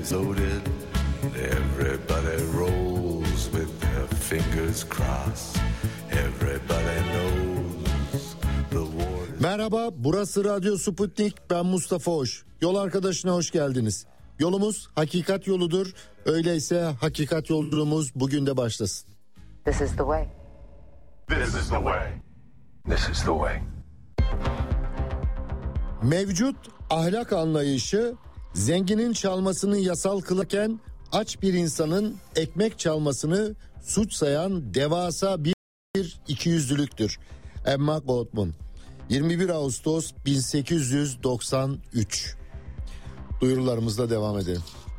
loaded. Everybody rolls with their fingers crossed. Everybody knows the war. Merhaba, burası Radyo Sputnik. Ben Mustafa Hoş. Yol arkadaşına hoş geldiniz. Yolumuz hakikat yoludur. Öyleyse hakikat yolculuğumuz bugün de başlasın. This is the way. This is the way. This is the way. Mevcut ahlak anlayışı zenginin çalmasını yasal kılarken aç bir insanın ekmek çalmasını suç sayan devasa bir ikiyüzlülüktür. Emma Goldman, 21 Ağustos 1893. Duyurularımızla devam edelim.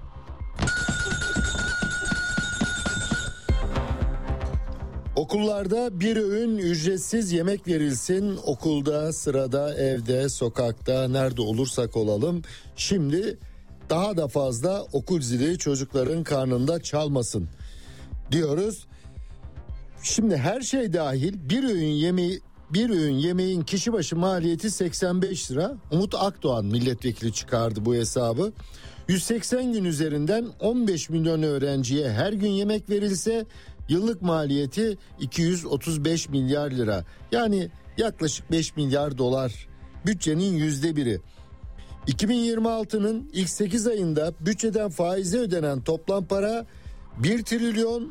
Okullarda bir öğün ücretsiz yemek verilsin. Okulda, sırada, evde, sokakta, nerede olursak olalım. Şimdi daha da fazla okul zili çocukların karnında çalmasın diyoruz. Şimdi her şey dahil bir öğün yemeğin kişi başı maliyeti 85 lira. Umut Akdoğan milletvekili çıkardı bu hesabı. 180 gün üzerinden 15 milyon öğrenciye her gün yemek verilse yıllık maliyeti 235 milyar lira. Yani yaklaşık 5 milyar dolar. Bütçenin %1'i. 2026'nın ilk 8 ayında bütçeden faize ödenen toplam para 1 trilyon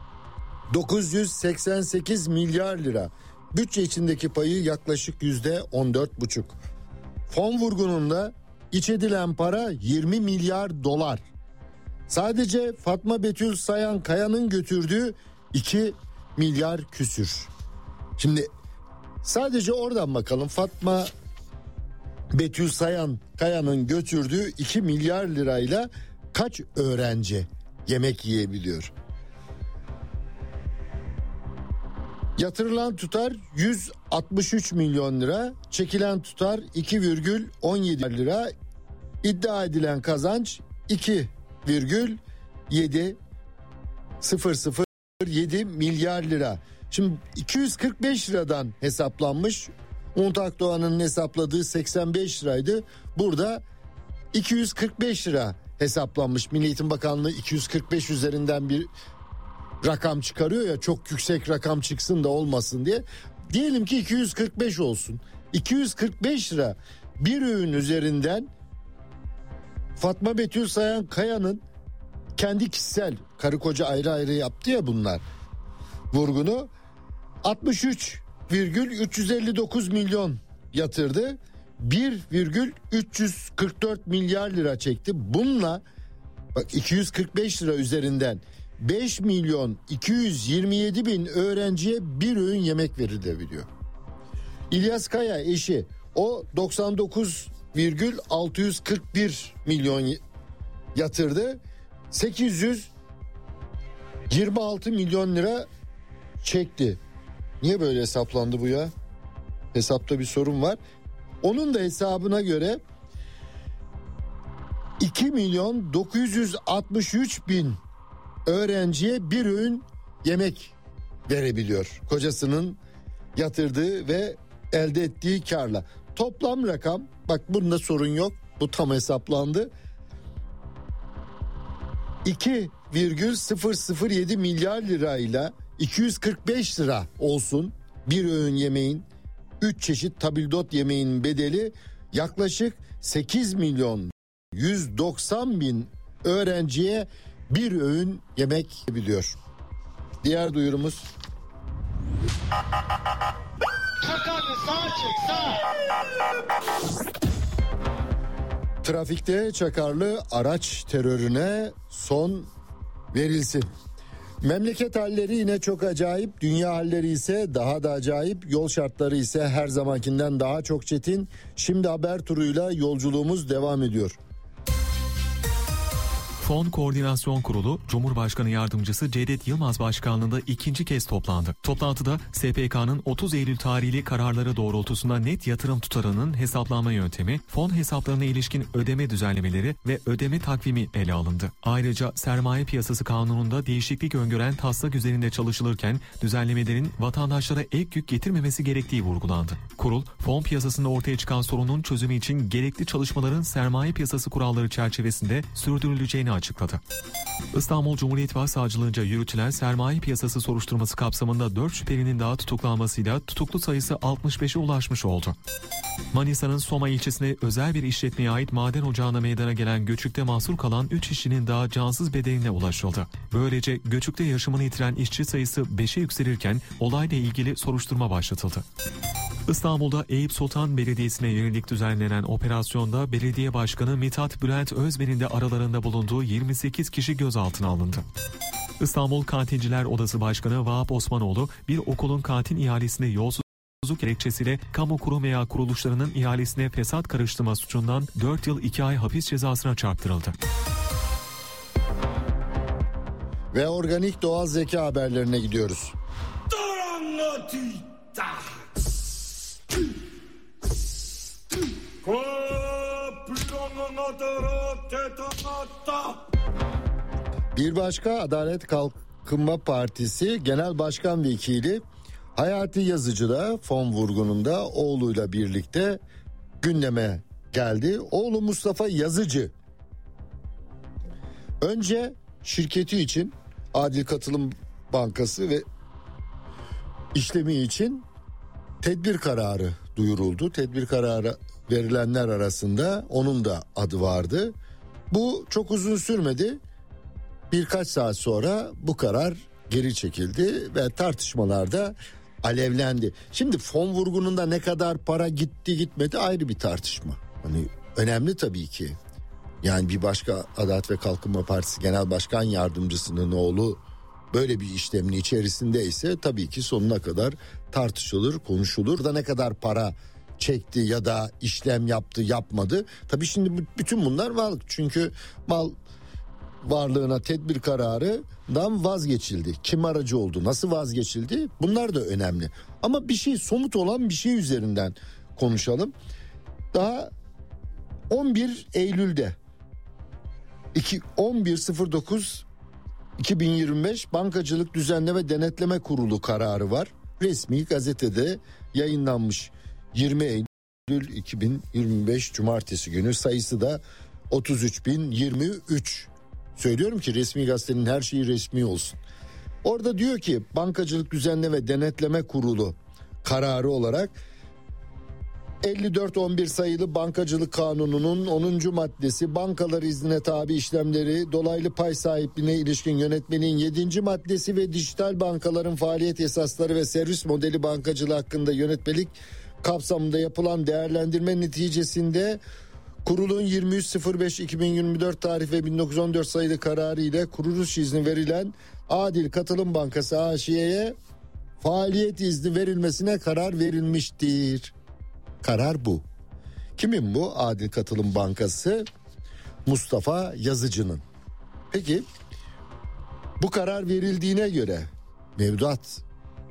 988 milyar lira. Bütçe içindeki payı yaklaşık %14,5. Fon vurgununda iç edilen para 20 milyar dolar. Sadece Fatma Betül Sayan Kaya'nın götürdüğü 2 milyar küsür. Şimdi sadece oradan bakalım. Fatma Betül Sayan Kaya'nın götürdüğü 2 milyar lirayla kaç öğrenci yemek yiyebiliyor? Yatırılan tutar 163 milyon lira, çekilen tutar 2,17 lira, iddia edilen kazanç 2,7 milyar lira. Şimdi 245 liradan hesaplanmış. Umut Akdoğan'ın hesapladığı 85 liraydı. Burada 245 lira hesaplanmış. Milli Eğitim Bakanlığı 245 üzerinden bir rakam çıkarıyor ya, çok yüksek rakam çıksın da olmasın diye. Diyelim ki 245 olsun. 245 lira bir öğün üzerinden Fatma Betül Sayan Kaya'nın kendi kişisel, karı koca ayrı ayrı yaptı ya bunlar vurgunu, 63,359 milyon yatırdı. 1,344 milyar lira çekti. Bununla bak 245 lira üzerinden 5 milyon 227 bin öğrenciye bir öğün yemek verilebiliyor. İlyas Kaya eşi, o 99,641 milyon yatırdı. 826 milyon lira çekti. Niye böyle hesaplandı bu ya? Hesapta bir sorun var. Onun da hesabına göre 2 milyon 963 bin öğrenciye bir öğün yemek verebiliyor. Kocasının yatırdığı ve elde ettiği karla. Toplam rakam, bak bunda sorun yok. Bu tam hesaplandı. 2,007 milyar lirayla 245 lira olsun bir öğün yemeğin, 3 çeşit tabildot yemeğin bedeli yaklaşık 8 milyon 190 bin öğrenciye bir öğün yemek biliyor. Diğer duyurumuz. Çakarlı sağa çek, sağ. Trafikte Çakarlı araç terörüne son verilsin. Memleket halleri yine çok acayip, dünya halleri ise daha da acayip, yol şartları ise her zamankinden daha çok çetin. Şimdi haber turuyla yolculuğumuz devam ediyor. Fon Koordinasyon Kurulu, Cumhurbaşkanı Yardımcısı Cevdet Yılmaz Başkanlığında ikinci kez toplandı. Toplantıda SPK'nın 30 Eylül tarihli kararları doğrultusunda net yatırım tutarının hesaplanma yöntemi, fon hesaplarına ilişkin ödeme düzenlemeleri ve ödeme takvimi ele alındı. Ayrıca Sermaye Piyasası Kanunu'nda değişiklik öngören taslak üzerinde çalışılırken düzenlemelerin vatandaşlara ek yük getirmemesi gerektiği vurgulandı. Kurul, fon piyasasında ortaya çıkan sorunun çözümü için gerekli çalışmaların sermaye piyasası kuralları çerçevesinde sürdürüleceğini açıkladı. İstanbul Cumhuriyet Başsavcılığınca yürütülen sermaye piyasası soruşturması kapsamında 4 şüphelinin daha tutuklanmasıyla tutuklu sayısı 65'e ulaşmış oldu. Manisa'nın Soma ilçesine özel bir işletmeye ait maden ocağına meydana gelen göçükte mahsur kalan 3 işçinin daha cansız bedenine ulaşıldı. Böylece göçükte yaşamını yitiren işçi sayısı 5'e yükselirken olayla ilgili soruşturma başlatıldı. İstanbul'da Eyüp Sultan Belediyesi'ne yönelik düzenlenen operasyonda belediye başkanı Mithat Bülent Özmen'in de aralarında bulunduğu 28 kişi gözaltına alındı. İstanbul Kantinciler Odası Başkanı Vahap Osmanoğlu bir okulun kantin ihalesinde yolsuzluk gerekçesiyle kamu kurum veya kuruluşlarının ihalesine fesat karıştırma suçundan 4 yıl 2 ay hapis cezasına çarptırıldı. Ve organik doğal zeka haberlerine gidiyoruz. Bir başka Adalet Kalkınma Partisi Genel Başkan Vekili Hayati Yazıcı da fon vurgununda oğluyla birlikte gündeme geldi. Oğlu Mustafa Yazıcı önce şirketi için Adil Katılım Bankası ve işlemi için tedbir kararı duyuruldu. Tedbir kararı verilenler arasında onun da adı vardı. Bu çok uzun sürmedi. Birkaç saat sonra bu karar geri çekildi ve tartışmalarda alevlendi. Şimdi fon vurgununda ne kadar para gitti gitmedi ayrı bir tartışma. Hani önemli tabii ki. Yani bir başka Adalet ve Kalkınma Partisi Genel Başkan Yardımcısının oğlu böyle bir işlemin içerisindeyse tabii ki sonuna kadar tartışılır, konuşulur da ne kadar para çekti ya da işlem yaptı, yapmadı. Tabii şimdi bütün bunlar var. Çünkü mal varlığına tedbir kararından vazgeçildi. Kim aracı oldu, nasıl vazgeçildi? Bunlar da önemli. Ama bir şey, somut olan bir şey üzerinden konuşalım. Daha 11 Eylül'de 11.09.2025 Bankacılık Düzenleme Denetleme Kurulu kararı var. Resmi gazetede yayınlanmış. 20 Eylül 2025 Cumartesi günü, sayısı da 33.023. Söylüyorum ki resmi gazetenin her şeyi resmi olsun. Orada diyor ki Bankacılık Düzenleme Denetleme Kurulu kararı olarak 54.11 sayılı Bankacılık Kanunu'nun 10. maddesi bankalar iznine tabi işlemleri dolaylı pay sahipliğine ilişkin yönetmenin 7. maddesi ve dijital bankaların faaliyet esasları ve servis modeli bankacılığı hakkında yönetmelik kapsamında yapılan değerlendirme neticesinde kurulun 23.05.2024 tarih ve 1914 sayılı kararı ile kuruluş izni verilen Adil Katılım Bankası AŞ'ye faaliyet izni verilmesine karar verilmiştir. Karar bu. Kimin bu? Adil Katılım Bankası Mustafa Yazıcı'nın. Peki bu karar verildiğine göre mevduat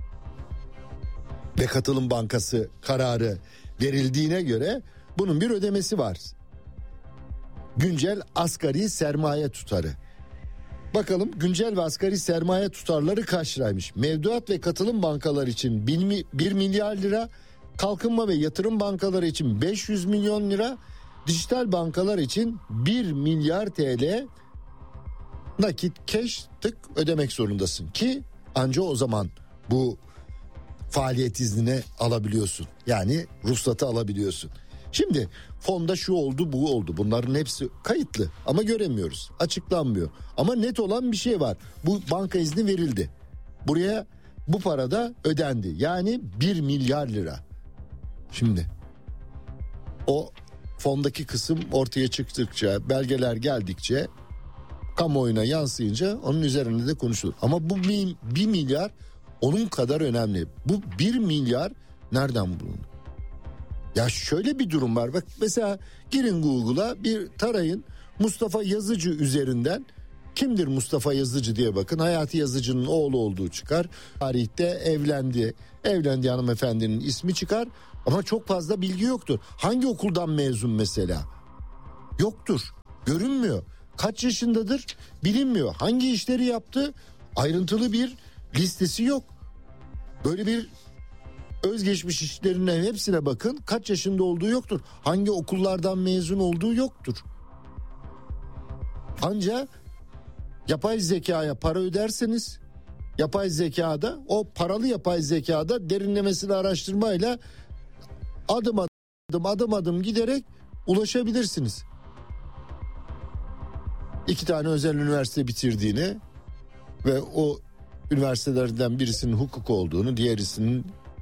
ve Katılım Bankası kararı verildiğine göre bunun bir ödemesi var. Güncel asgari sermaye tutarı. Bakalım güncel ve asgari sermaye tutarları kaç liraymış? Mevduat ve katılım bankalar için 1 milyar lira, kalkınma ve yatırım bankaları için 500 milyon lira, dijital bankalar için 1 milyar TL nakit cash tık ödemek zorundasın ki anca o zaman bu faaliyet iznini alabiliyorsun. Yani ruhsatı alabiliyorsun. Şimdi fonda şu oldu, bu oldu. Bunların hepsi kayıtlı ama göremiyoruz. Açıklanmıyor. Ama net olan bir şey var. Bu banka izni verildi. Buraya bu para da ödendi. Yani 1 milyar lira. Şimdi o fondaki kısım ortaya çıktıkça, belgeler geldikçe, kamuoyuna yansıyınca onun üzerinde de konuşulur. Ama bu 1 milyar onun kadar önemli. Bu 1 milyar nereden bulundu? Ya şöyle bir durum var. Bak mesela girin Google'a, bir tarayın, Mustafa Yazıcı üzerinden kimdir Mustafa Yazıcı diye bakın. Hayati Yazıcı'nın oğlu olduğu çıkar. Tarihte evlendi. Evlendiği hanımefendinin ismi çıkar. Ama çok fazla bilgi yoktur. Hangi okuldan mezun mesela? Yoktur. Görünmüyor. Kaç yaşındadır? Bilinmiyor. Hangi işleri yaptı? Ayrıntılı bir listesi yok. Böyle bir özgeçmiş işlerine hepsine bakın. Kaç yaşında olduğu yoktur. Hangi okullardan mezun olduğu yoktur. Ancak yapay zekaya para öderseniz, yapay zekada, o paralı yapay zekada derinlemesine araştırmayla adım adım giderek ulaşabilirsiniz. 2 tane özel üniversite bitirdiğini ve o üniversitelerden birisinin hukuk olduğunu, diğerisinin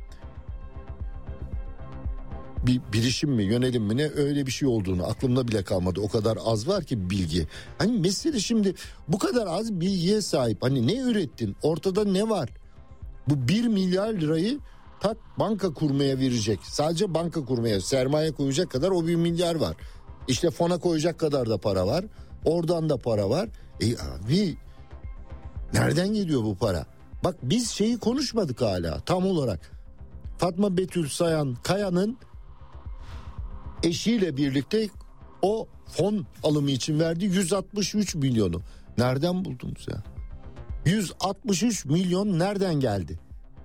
bir bilişim mi, yönelim mi, ne, öyle bir şey olduğunu aklımda bile kalmadı. O kadar az var ki bilgi. Hani mesele şimdi bu kadar az bilgiye sahip. Hani ne ürettin? Ortada ne var? Bu 1 milyar lirayı tak banka kurmaya verecek. Sadece banka kurmaya, sermaye koyacak kadar o 1 milyar var. İşte fona koyacak kadar da para var. Oradan da para var. Abi nereden geliyor bu para? Bak biz şeyi konuşmadık hala tam olarak. Fatma Betül Sayan Kaya'nın eşiyle birlikte o fon alımı için verdiği 163 milyonu nereden buldunuz ya? 163 milyon nereden geldi?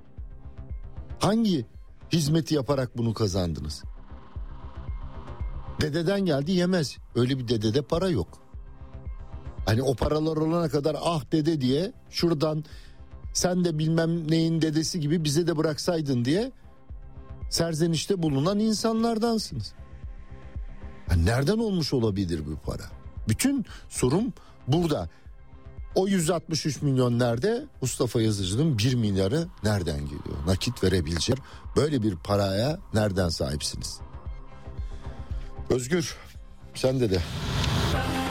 Hangi hizmeti yaparak bunu kazandınız? Dededen geldi yemez. Öyle bir dedede para yok. Hani o paralar olana kadar ah dede diye şuradan sen de bilmem neyin dedesi gibi bize de bıraksaydın diye serzenişte bulunan insanlardansınız. Yani nereden olmuş olabilir bu para? Bütün sorun burada. O 163 milyon nerede? Mustafa Yazıcı'nın 1 milyarı nereden geliyor? Nakit verebilecek böyle bir paraya nereden sahipsiniz? Özgür, sen de.